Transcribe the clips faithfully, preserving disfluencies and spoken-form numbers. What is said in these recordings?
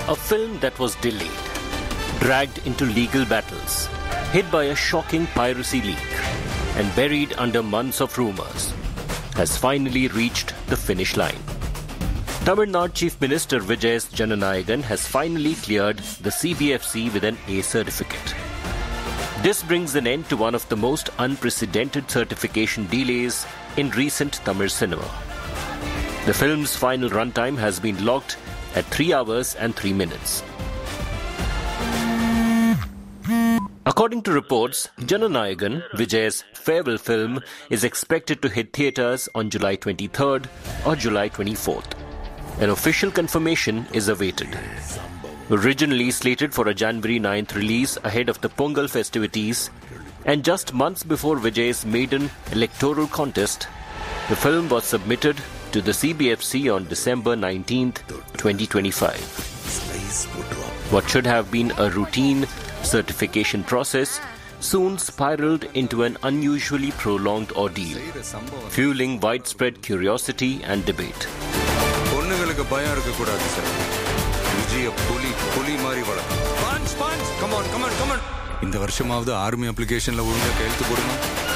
A film that was delayed, dragged into legal battles, hit by a shocking piracy leak, and buried under months of rumors, has finally reached the finish line. Tamil Nadu Chief Minister Vijay S. Jananayagan has finally cleared the C B F C with an A certificate. This brings an end to one of the most unprecedented certification delays in recent Tamil cinema. The film's final runtime has been locked at three hours and three minutes. According to reports, Jananayagan, Vijay's farewell film, is expected to hit theatres on July twenty-third or July twenty-fourth. An official confirmation is awaited. Originally slated for a January ninth release ahead of the Pongal festivities, and just months before Vijay's maiden electoral contest, the film was submitted to the C B F C on December nineteenth, twenty twenty-five. What should have been a routine certification process soon spiraled into an unusually prolonged ordeal, fueling widespread curiosity and debate. Come on, come on, come on. In the வருஷமாவது army applicationல ஒழுங்கா கையெழுத்து போடுங்க.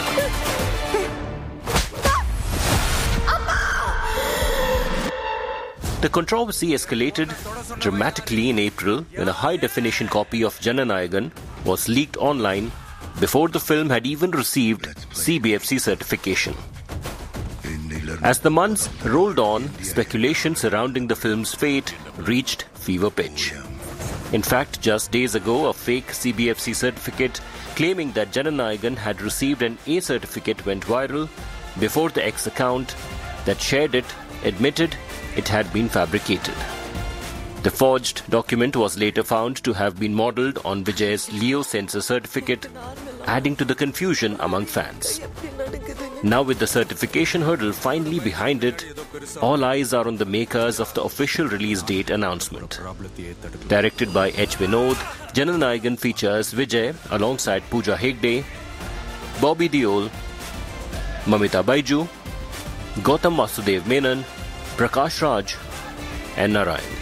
The controversy escalated dramatically in April when a high-definition copy of Jananayagan was leaked online before the film had even received C B F C certification. As the months rolled on, speculation surrounding the film's fate reached fever pitch. In fact, just days ago, a fake C B F C certificate claiming that Jananayagan had received an A certificate went viral before the X account that shared it admitted it had been fabricated. The forged document was later found to have been modelled on Vijay's Leo Censor certificate, adding to the confusion among fans. Now with the certification hurdle finally behind it, all eyes are on the makers of the official release date announcement. Directed by H. Vinod, Jananayagan features Vijay alongside Pooja Hegde, Bobby Deol, Mamita Baiju, Gautam Vasudev Menon, Prakash Raj and Narayan.